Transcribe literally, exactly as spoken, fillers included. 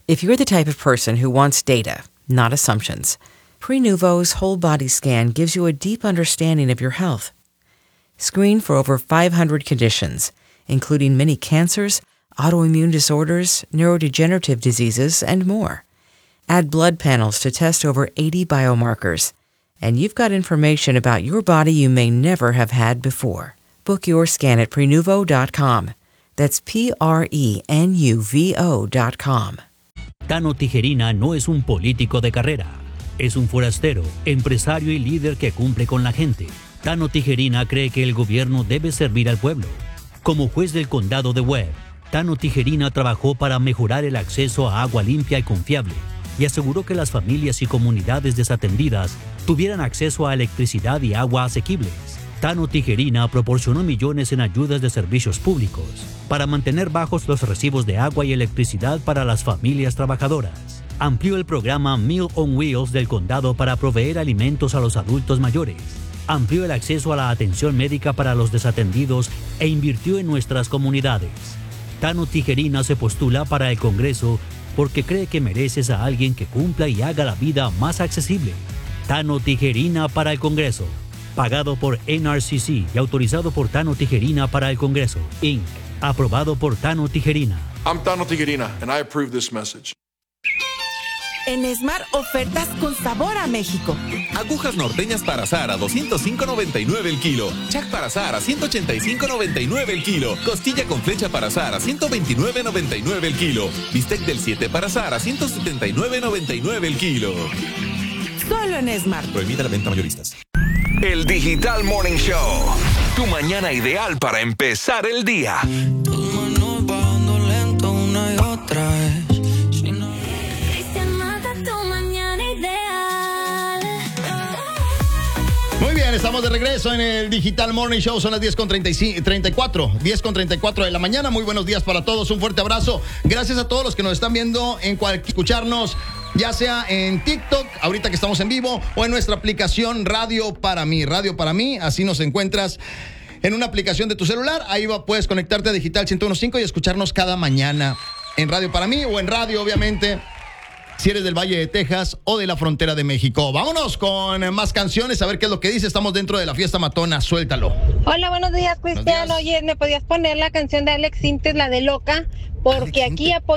If you're the type of person who wants data, not assumptions, Prenuvo's whole body scan gives you a deep understanding of your health. Screen for over five hundred conditions, including many cancers, autoimmune disorders, neurodegenerative diseases, and more. Add blood panels to test over eighty biomarkers, and you've got information about your body you may never have had before. Book your scan at Prenuvo dot com. That's P R E N U V O dot com. Tano Tijerina no es un político de carrera. Es un forastero, empresario y líder que cumple con la gente. Tano Tijerina cree que el gobierno debe servir al pueblo. Como juez del condado de Webb, Tano Tijerina trabajó para mejorar el acceso a agua limpia y confiable y aseguró que las familias y comunidades desatendidas tuvieran acceso a electricidad y agua asequibles. Tano Tijerina proporcionó millones en ayudas de servicios públicos para mantener bajos los recibos de agua y electricidad para las familias trabajadoras. Amplió el programa Meal on Wheels del condado para proveer alimentos a los adultos mayores. Amplió el acceso a la atención médica para los desatendidos e invirtió en nuestras comunidades. Tano Tijerina se postula para el Congreso porque cree que mereces a alguien que cumpla y haga la vida más accesible. Tano Tijerina para el Congreso. Pagado por N R C C y autorizado por Tano Tijerina para el Congreso, incorporated. Aprobado por Tano Tijerina. I'm Tano Tijerina, and I approve this message. En Esmar, ofertas con sabor a México. Agujas norteñas para asar a doscientos cinco noventa y nueve el kilo. Chac para asar a ciento ochenta y cinco noventa y nueve el kilo. Costilla con flecha para asar a ciento veintinueve noventa y nueve el kilo. Bistec del siete para asar a ciento setenta y nueve noventa y nueve el kilo. Solo en Esmar. Prohibida la venta mayoristas. El Digital Morning Show. Tu mañana ideal para empezar el día. Tus manos bajando lento una y otra vez. Muy bien, estamos de regreso en el Digital Morning Show. Son las diez con treinta y cuatro. diez con treinta y cuatro de la mañana. Muy buenos días para todos. Un fuerte abrazo. Gracias a todos los que nos están viendo en cual, escucharnos, ya sea en TikTok, ahorita que estamos en vivo, o en nuestra aplicación Radio Para Mí. Radio Para Mí, así nos encuentras en una aplicación de tu celular. Ahí va, puedes conectarte a Digital ciento uno punto cinco y escucharnos cada mañana en Radio Para Mí o en radio, obviamente, si eres del Valle de Texas o de la frontera de México. Vámonos con más canciones, a ver qué es lo que dice. Estamos dentro de la fiesta matona, suéltalo. Hola, buenos días, Cristiano. Buenos días. Oye, ¿me podías poner la canción de Alex Sintes, la de Loca? Porque aquí apoyo